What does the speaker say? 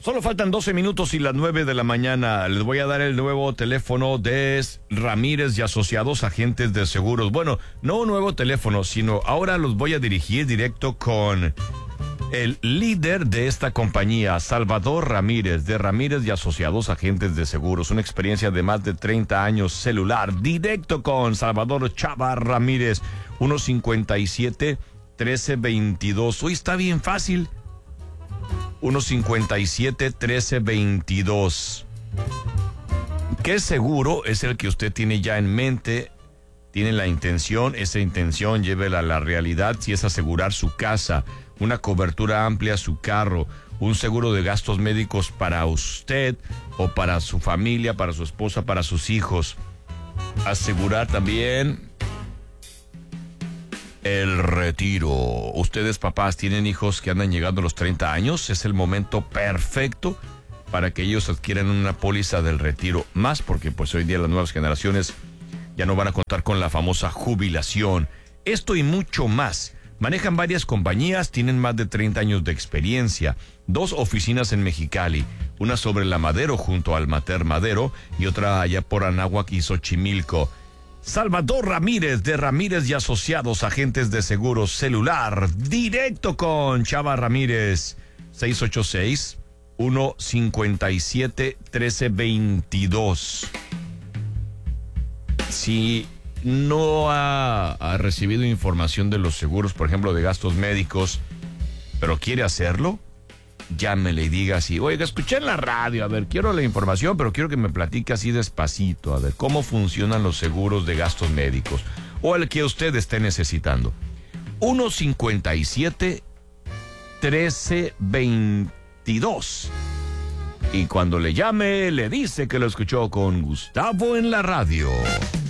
Solo faltan 12 minutos y las 9 de la mañana. Les voy a dar el nuevo teléfono de Ramírez y Asociados, agentes de seguros. Bueno, no un nuevo teléfono, sino ahora los voy a dirigir directo con el líder de esta compañía, Salvador Ramírez, de Ramírez y Asociados, agentes de seguros. Una experiencia de más de 30 años celular. Directo con Salvador Chava Ramírez, 157-1322. Hoy está bien fácil. 157-1322. ¿Qué seguro es el que usted tiene ya en mente? Tiene la intención, esa intención llévela a la realidad. Si es asegurar su casa, una cobertura amplia a su carro, un seguro de gastos médicos para usted o para su familia, para su esposa, para sus hijos. Asegurar también el retiro. Ustedes, papás, tienen hijos que andan llegando a los 30 años. Es el momento perfecto para que ellos adquieran una póliza del retiro. Más porque pues hoy día las nuevas generaciones ya no van a contar con la famosa jubilación. Esto y mucho más. Manejan varias compañías, tienen más de 30 años de experiencia. 2 oficinas en Mexicali. Una sobre la Madero junto al Mater Madero y otra allá por Anáhuac y Xochimilco. Salvador Ramírez de Ramírez y Asociados, agentes de seguros celular. Directo con Chava Ramírez. 686-157-1322. Si no ha recibido información de los seguros, por ejemplo, de gastos médicos, pero quiere hacerlo, llámele y diga así: oiga, escuché en la radio, a ver, quiero la información, pero quiero que me platique así despacito, a ver, cómo funcionan los seguros de gastos médicos, o el que usted esté necesitando. 157-1322. Y cuando le llame, le dice que lo escuchó con Gustavo en la radio.